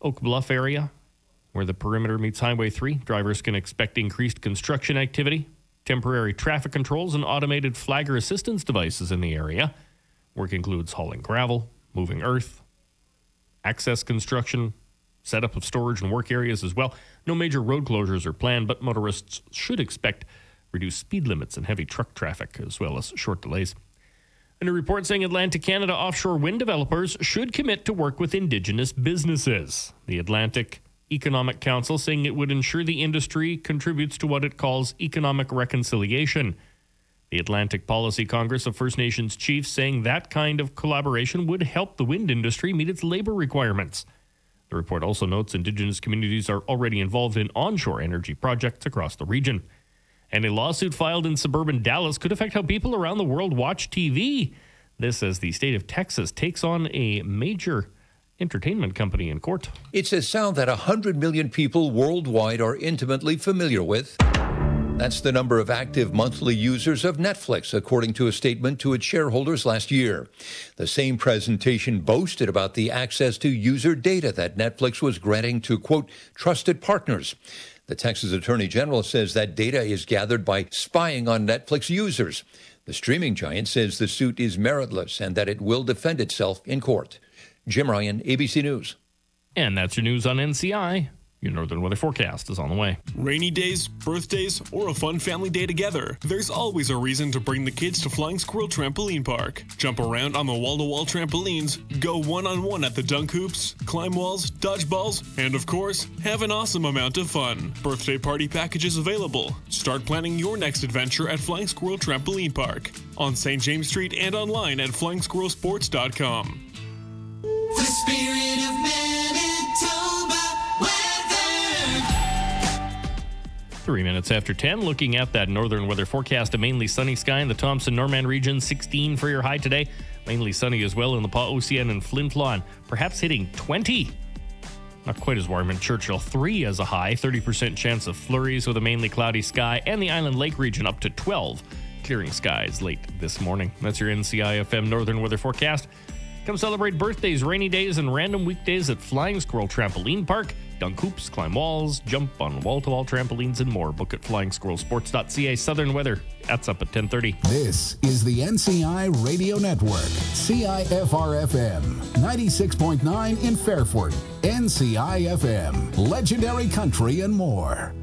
Oak Bluff area, where the perimeter meets Highway 3. Drivers can expect increased construction activity, temporary traffic controls, and automated flagger assistance devices in the area. Work includes hauling gravel, moving earth, access construction, setup of storage and work areas as well. No major road closures are planned, but motorists should expect reduced speed limits and heavy truck traffic, as well as short delays. A new report saying Atlantic Canada offshore wind developers should commit to work with Indigenous businesses. The Atlantic Economic Council saying it would ensure the industry contributes to what it calls economic reconciliation. The Atlantic Policy Congress of First Nations Chiefs saying that kind of collaboration would help the wind industry meet its labor requirements. The report also notes Indigenous communities are already involved in onshore energy projects across the region. And a lawsuit filed in suburban Dallas could affect how people around the world watch TV. This as the state of Texas takes on a major entertainment company in court. It's a sound that 100 million people worldwide are intimately familiar with. That's the number of active monthly users of Netflix, according to a statement to its shareholders last year. The same presentation boasted about the access to user data that Netflix was granting to, quote, trusted partners. The Texas Attorney General says that data is gathered by spying on Netflix users. The streaming giant says the suit is meritless and that it will defend itself in court. Jim Ryan, ABC News. And that's your news on NCI. Your Northern Weather forecast is on the way. Rainy days, birthdays, or a fun family day together. There's always a reason to bring the kids to Flying Squirrel Trampoline Park. Jump around on the wall-to-wall trampolines, go one-on-one at the dunk hoops, climb walls, dodge balls, and of course, have an awesome amount of fun. Birthday party packages available. Start planning your next adventure at Flying Squirrel Trampoline Park on St. James Street and online at flying-squirrelsports.com. The spirit of Manitoba weather. 3 minutes after 10, looking at that northern weather forecast, a mainly sunny sky in the Thompson-Norman region, 16 for your high today. Mainly sunny as well in the Pas-Ocean and Flin Flon, perhaps hitting 20. Not quite as warm in Churchill, 3 as a high, 30% chance of flurries with a mainly cloudy sky, and the Island Lake region up to 12. Clearing skies late this morning. That's your NCI-FM northern weather forecast. Come celebrate birthdays, rainy days, and random weekdays at Flying Squirrel Trampoline Park. Dunk hoops, climb walls, jump on wall-to-wall trampolines, and more. Book at flyingsquirrelsports.ca. Southern weather, that's up at 10:30. This is the NCI Radio Network. CIFR-FM, 96.9 in Fairford. NCI-FM, legendary country and more.